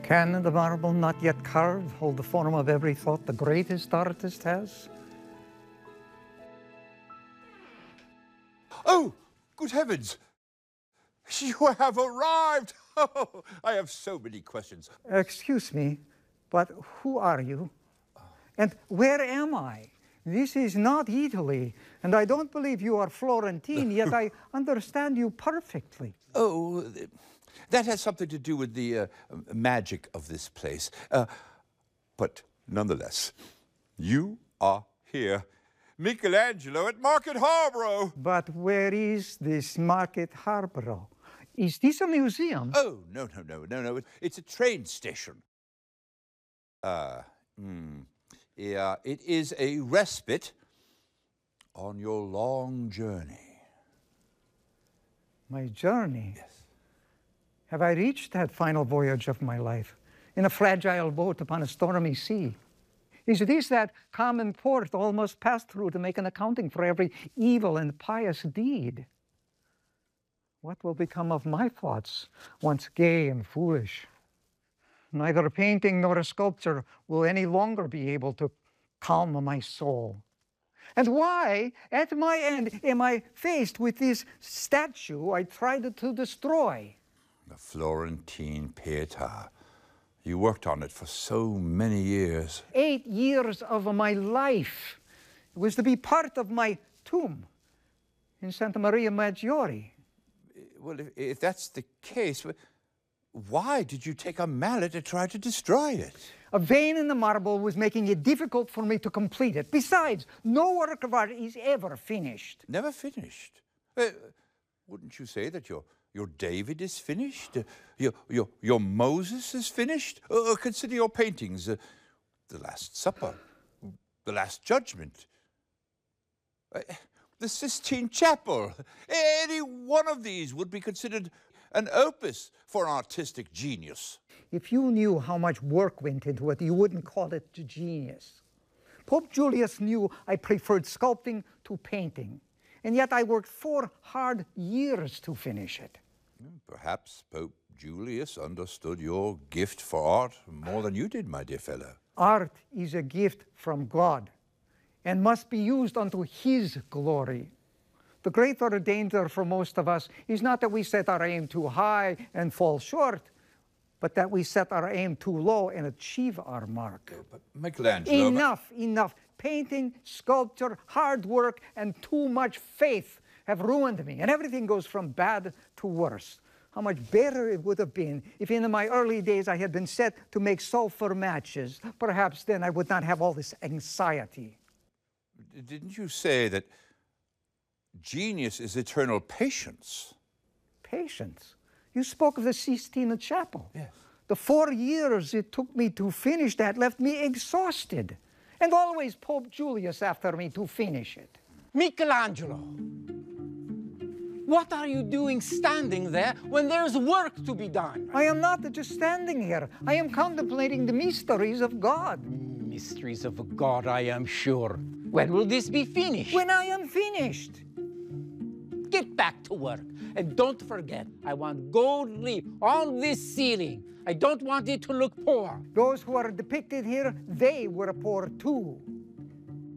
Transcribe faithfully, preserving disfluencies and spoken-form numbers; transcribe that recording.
Can the marble not yet carved hold the form of every thought the greatest artist has? Oh, good heavens! You have arrived! Oh, I have so many questions. Excuse me, but who are you? And where am I? This is not Italy, and I don't believe you are Florentine, yet I understand you perfectly. Oh, that has something to do with the uh, magic of this place. Uh, but nonetheless, you are here. Michelangelo at Market Harborough. But where is this Market Harborough? Is this a museum? Oh, no, no, no, no, no. It's a train station. Uh, hmm. Yeah, it is a respite on your long journey. My journey? Yes. Have I reached that final voyage of my life in a fragile boat upon a stormy sea? Is this that common port all must pass through to make an accounting for every evil and pious deed? What will become of my thoughts, once gay and foolish? Neither a painting nor a sculpture will any longer be able to calm my soul. And why, at my end, am I faced with this statue I tried to destroy? The Florentine Pietà. You worked on it for so many years. Eight years of my life. It was to be part of my tomb in Santa Maria Maggiore. Well, if, if that's the case, why did you take a mallet and try to destroy it? A vein in the marble was making it difficult for me to complete it. Besides, no work of art is ever finished. Never finished? Uh, wouldn't you say that your, your David is finished? Uh, your, your, your Moses is finished? Uh, consider your paintings. Uh, the Last Supper. The Last Judgment. Uh, the Sistine Chapel. Any one of these would be considered an opus for artistic genius. If you knew how much work went into it, you wouldn't call it genius. Pope Julius knew I preferred sculpting to painting, and yet I worked four hard years to finish it. Perhaps Pope Julius understood your gift for art more than you did, my dear fellow. Art is a gift from God and must be used unto His glory. The greater danger for most of us is not that we set our aim too high and fall short, but that we set our aim too low and achieve our mark. But Michelangelo... Enough, enough. Painting, sculpture, hard work, and too much faith have ruined me, and everything goes from bad to worse. How much better it would have been if in my early days I had been set to make sulfur matches. Perhaps then I would not have all this anxiety. Didn't you say that genius is eternal patience? Patience? You spoke of the Sistine Chapel. Yes. The four years it took me to finish that left me exhausted. And always Pope Julius after me to finish it. Michelangelo, what are you doing standing there when there's work to be done? I am not just standing here. I am contemplating the mysteries of God. Mysteries of God, I am sure. When will this be finished? When I am finished. Get back to work. And don't forget, I want gold leaf on this ceiling. I don't want it to look poor. Those who are depicted here, they were poor too.